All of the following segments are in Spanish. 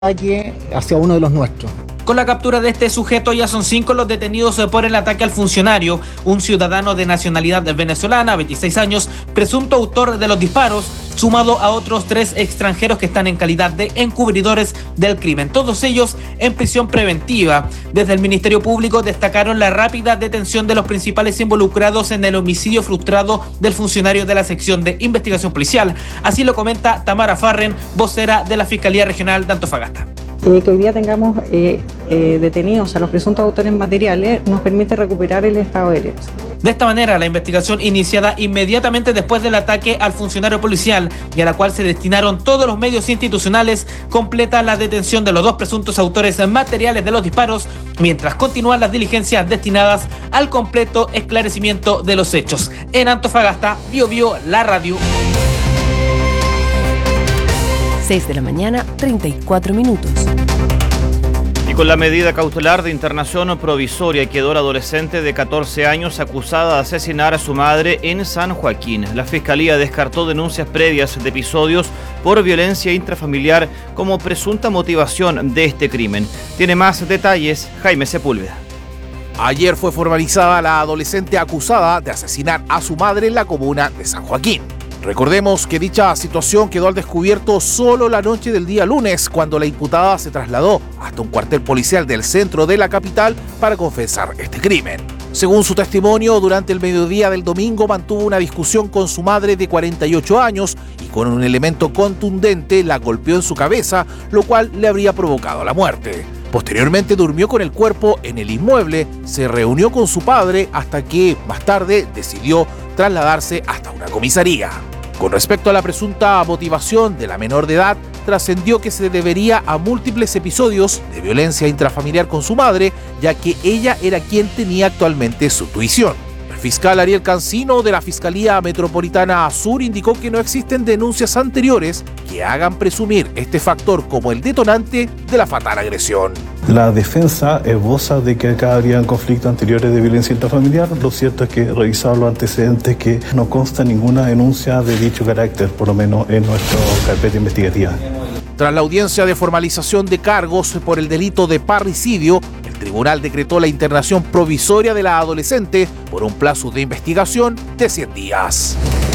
ataque hacia uno de los nuestros. Con la captura de este sujeto ya son 5 los detenidos por el ataque al funcionario, un ciudadano de nacionalidad venezolana, 26 años, presunto autor de los disparos, sumado a otros 3 extranjeros que están en calidad de encubridores del crimen, todos ellos en prisión preventiva. Desde el Ministerio Público destacaron la rápida detención de los principales involucrados en el homicidio frustrado del funcionario de la sección de investigación policial. Así lo comenta Tamara Farren, vocera de la Fiscalía Regional de Antofagasta. Que hoy día tengamos detenidos a los presuntos autores materiales nos permite recuperar el Estado de Derecho. De esta manera, la investigación iniciada inmediatamente después del ataque al funcionario policial y a la cual se destinaron todos los medios institucionales, completa la detención de los 2 presuntos autores materiales de los disparos, mientras continúan las diligencias destinadas al completo esclarecimiento de los hechos. En Antofagasta, BioBio, la radio. 6 de la mañana, 34 minutos. Y con la medida cautelar de internación provisoria quedó la adolescente de 14 años acusada de asesinar a su madre en San Joaquín. La Fiscalía descartó denuncias previas de episodios por violencia intrafamiliar como presunta motivación de este crimen. Tiene más detalles Jaime Sepúlveda. Ayer fue formalizada la adolescente acusada de asesinar a su madre en la comuna de San Joaquín. Recordemos que dicha situación quedó al descubierto solo la noche del día lunes, cuando la imputada se trasladó hasta un cuartel policial del centro de la capital para confesar este crimen. Según su testimonio, durante el mediodía del domingo mantuvo una discusión con su madre de 48 años y con un elemento contundente la golpeó en su cabeza, lo cual le habría provocado la muerte. Posteriormente durmió con el cuerpo en el inmueble, se reunió con su padre hasta que más tarde decidió trasladarse hasta una comisaría. Con respecto a la presunta motivación de la menor de edad, trascendió que se debería a múltiples episodios de violencia intrafamiliar con su madre, ya que ella era quien tenía actualmente su tuición. El fiscal Ariel Cancino de la Fiscalía Metropolitana Sur indicó que no existen denuncias anteriores que hagan presumir este factor como el detonante de la fatal agresión. La defensa esboza de que acá habrían conflictos anteriores de violencia intrafamiliar. Lo cierto es que revisado los antecedentes que no consta ninguna denuncia de dicho carácter, por lo menos en nuestra carpeta investigativa. Tras la audiencia de formalización de cargos por el delito de parricidio, el tribunal decretó la internación provisoria de la adolescente por un plazo de investigación de 100 días.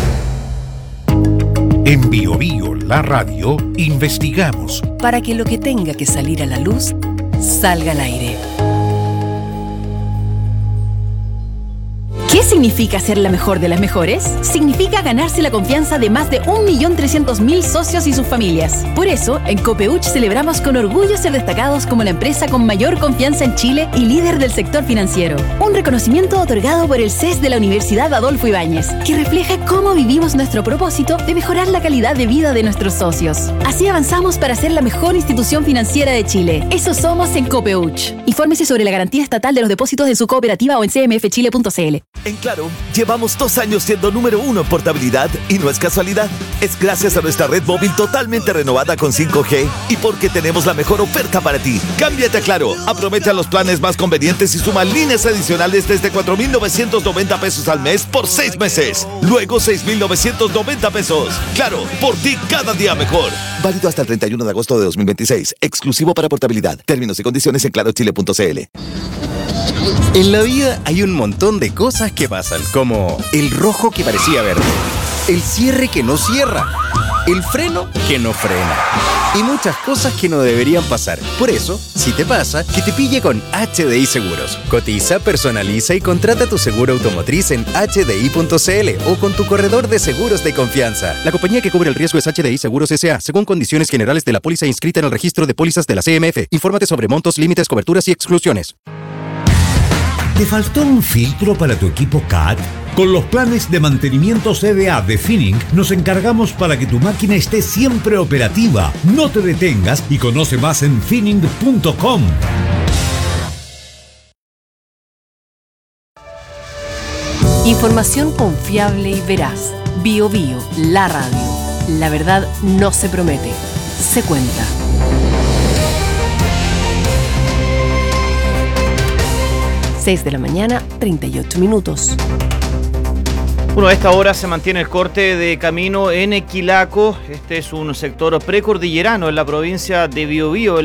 En BioBio, la radio, investigamos para que lo que tenga que salir a la luz salga al aire. ¿Qué significa ser la mejor de las mejores? Significa ganarse la confianza de más de 1.300.000 socios y sus familias. Por eso, en Copeuch celebramos con orgullo ser destacados como la empresa con mayor confianza en Chile y líder del sector financiero. Un reconocimiento otorgado por el CES de la Universidad Adolfo Ibáñez, que refleja cómo vivimos nuestro propósito de mejorar la calidad de vida de nuestros socios. Así avanzamos para ser la mejor institución financiera de Chile. Eso somos en Copeuch. Infórmese sobre la garantía estatal de los depósitos de su cooperativa o en cmfchile.cl. En Claro, llevamos 2 años siendo número 1 en portabilidad y no es casualidad. Es gracias a nuestra red móvil totalmente renovada con 5G y porque tenemos la mejor oferta para ti. Cámbiate a Claro, aprovecha los planes más convenientes y suma líneas adicionales desde 4.990 pesos al mes por 6 meses. Luego 6.990 pesos. Claro, por ti cada día mejor. Válido hasta el 31 de agosto de 2026. Exclusivo para portabilidad. Términos y condiciones en clarochile.cl. En la vida hay un montón de cosas que pasan, como el rojo que parecía verde, el cierre que no cierra, el freno que no frena y muchas cosas que no deberían pasar. Por eso, si te pasa, que te pille con HDI Seguros. Cotiza, personaliza y contrata tu seguro automotriz en hdi.cl o con tu corredor de seguros de confianza. La compañía que cubre el riesgo es HDI Seguros S.A., según condiciones generales de la póliza inscrita en el registro de pólizas de la CMF. Infórmate sobre montos, límites, coberturas y exclusiones. ¿Te faltó un filtro para tu equipo CAT? Con los planes de mantenimiento CDA de Finning nos encargamos para que tu máquina esté siempre operativa. No te detengas y conoce más en finning.com. Información confiable y veraz. BioBio, la radio. La verdad no se promete, se cuenta. 6 de la mañana, 38 minutos. Bueno, a esta hora se mantiene el corte de camino en Quilaco. Este es un sector precordillerano en la provincia de Biobío.